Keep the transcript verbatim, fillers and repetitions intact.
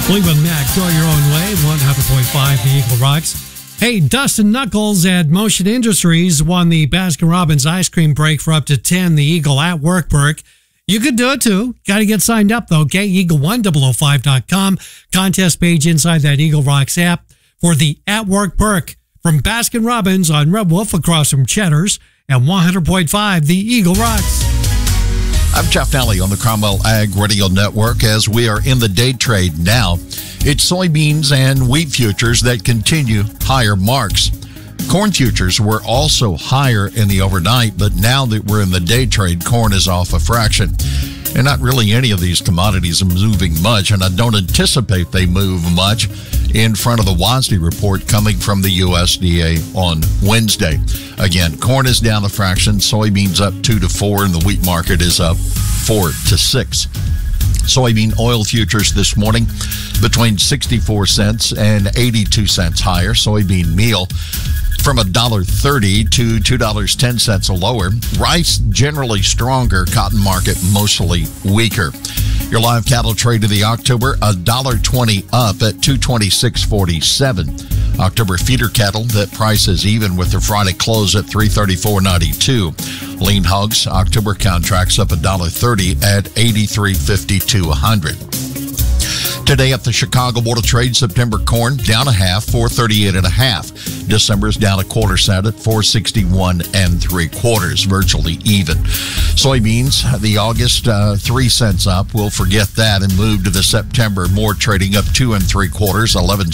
Fleetwood Mac, Go Your Own Way, one hundred point five, the Eagle Rocks. Hey, Dustin Knuckles at Motion Industries won the Baskin-Robbins ice cream break for up to ten, the Eagle at Work perk. You could do it too. Got to get signed up though. Okay, eagle one thousand five dot com. Contest page inside that Eagle Rocks app for the at Work perk from Baskin-Robbins on Red Wolf across from Cheddar's and one hundred point five, the Eagle Rocks. I'm Jeff Nally on the Cromwell Ag Radio Network as we are in the day trade now. It's soybeans and wheat futures that continue higher marks. Corn futures were also higher in the overnight, but now that we're in the day trade, corn is off a fraction. And not really any of these commodities are moving much, and I don't anticipate they move much in front of the W A S D report coming from the U S D A on Wednesday. Again, corn is down a fraction, soybeans up two to four, and the wheat market is up four to six. Soybean oil futures this morning between sixty-four cents and eighty-two cents higher. Soybean meal from one dollar thirty to two dollars and ten cents lower. Rice generally stronger, cotton market mostly weaker. Your live cattle trade of the October, one dollar twenty up at two twenty-six forty-seven. October feeder cattle, that price is even with the Friday close at three thirty-four ninety-two. Lean hogs, October contracts up one dollar thirty at eighty-three fifty-two a hundred. Today at the Chicago Board of Trade, September corn down a half, four thirty-eight and a half. December's down a quarter cent at four sixty-one and three quarters, virtually even. Soybeans, the August uh, three cents up. We'll forget that and move to the September. More trading up two and three quarters, eleven